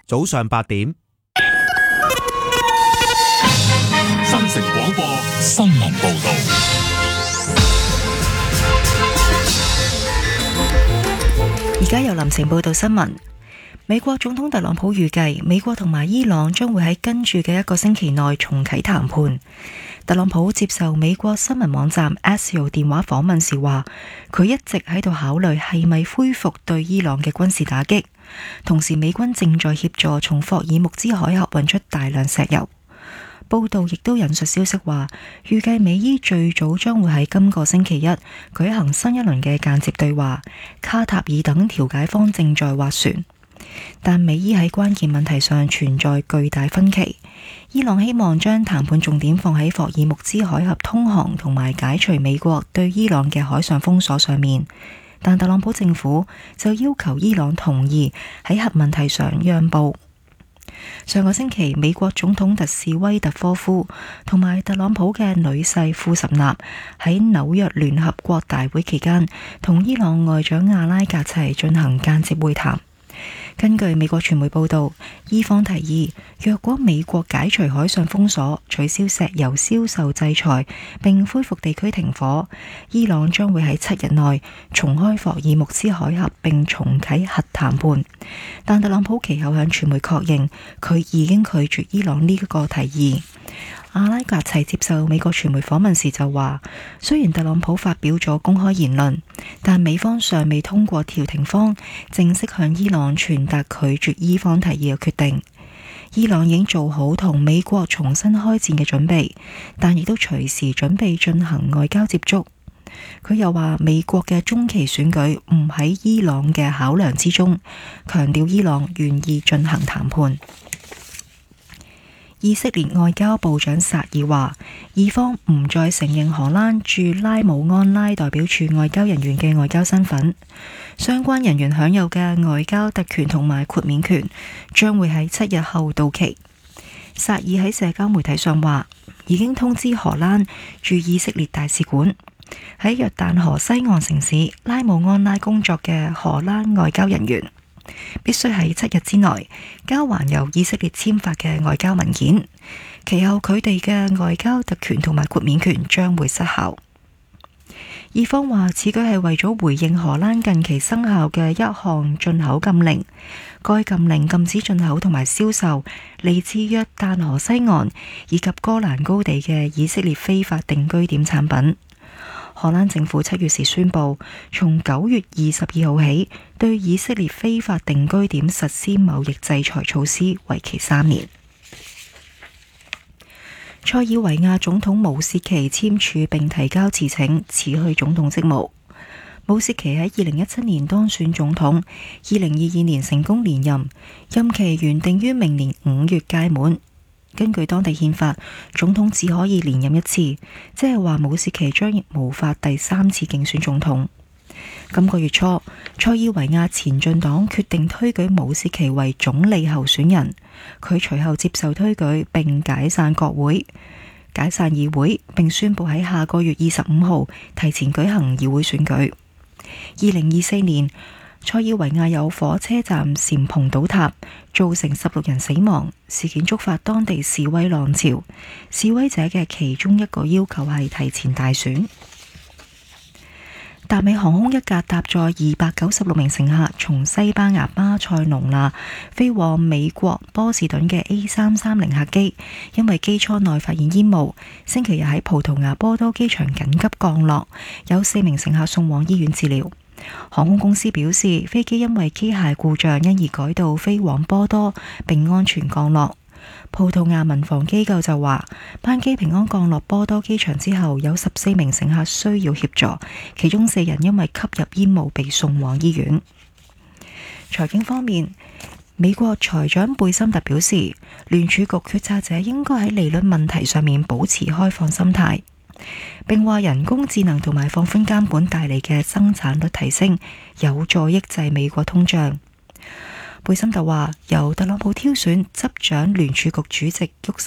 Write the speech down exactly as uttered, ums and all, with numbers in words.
早上八點。 新城廣播新聞報道。 而家由林晴報道新聞。美國總統特朗普預計美國同埋伊朗將會喺跟住嘅一個星期內重啟談判。特朗普接受美國新聞網站 Axios 電話訪問時話，佢一直喺度考慮係咪恢復對伊朗嘅軍事打擊，同時美軍正在協助從霍爾木茲海峽運出大量石油。報道亦都引述消息話，預計美伊最早將會喺今個星期一舉行新一輪嘅間接對話，卡塔爾等調解方正在斡旋。但美伊喺關鍵問題上存在巨大分歧。伊朗希望將談判重點放喺霍爾木茲海峽通航同埋解除美國對伊朗嘅海上封鎖上面，但特朗普政府就要求伊朗同意喺核問題上讓步。上個星期，美國總統特使威特科夫同埋特朗普嘅女婿庫什納喺紐約聯合國大會期間，同伊朗外長阿拉格齊進行間接會談。根據美國傳媒報道，伊方提議，若果美國解除海上封鎖、取消石油銷售制裁並恢復地區停火，伊朗將會喺七日內重開霍爾木茲海峽並重啟核談判。但特朗普其後向傳媒確認，佢已經拒絕伊朗呢個提議。阿拉格齊接受美國傳媒訪問時就話，雖然特朗普發表咗公開言論，但美方尚未通過調停方正式向伊朗傳達拒絕伊方提議嘅決定。伊朗已經做好同美國重新開戰嘅準備，但亦都隨時準備進行外交接觸。佢又話美國嘅中期選舉唔喺伊朗嘅考量之中，強調伊朗願意進行談判。以色列外交部長薩爾話，以方唔再承認荷蘭駐拉姆安拉代表處外交人員嘅外交身份，相關人員享有嘅外交特權同埋豁免權將會喺七日後到期。薩爾喺社交媒體上話，已經通知荷蘭駐以色列大使館，喺約旦河西岸城市拉姆安拉工作嘅荷蘭外交人員必須喺七日之內交還由以色列簽發嘅外交文件，其後佢哋嘅外交特權同埋豁免權將會失效。以方話此舉係為咗回應荷蘭近期生效嘅一項進口禁令，該禁令禁止進口同埋銷售嚟自約旦河西岸以及哥蘭高地嘅以色列非法定居點產品。荷蘭政府七月時宣布，從九月二十二號起，對以色列非法定居點實施貿易制裁措施，為期三年。塞爾維亞總統武契奇簽署並提交辭請，辭去總統職務。武契奇喺二零一七年當選總統，二零二二年成功連任，任期原定於明年五月屆滿。根據當地憲法，總統只可以連任一次，即係話武契奇將無法第三次競選總統。今個月初，塞爾維亞前進黨決定推舉武契奇為總理候選人，佢隨後接受推舉並解散國會、解散議會，並宣布喺下個月二十五號提前舉行議會選舉。二零二四年，塞爾維亞有火車站簷篷倒塌，造成十六人死亡。事件觸發當地示威浪潮，示威者嘅其中一個要求係提前大選。達美航空一架搭載二百九十六名乘客從西班牙巴塞隆納飛往美國波士頓嘅 A 三三零客機，因為機艙內發現煙霧，星期日喺葡萄牙波多機場緊急降落，有四名乘客送往醫院治療。航空公司表示，飛機因為機械故障，因而改道飛往波多並安全降落。葡萄牙民防機構就話，班機平安降落波多機場之後，有十四名乘客需要協助，其中四人因為吸入煙霧被送往醫院。財經方面，美國財長貝森特表示，聯儲局決策者應該喺利率問題上面保持開放心態，並話人工智能同埋放寬監管帶嚟嘅生產率提升有助抑制美國通脹。貝森特話，由特朗普挑選執掌聯儲局主席沃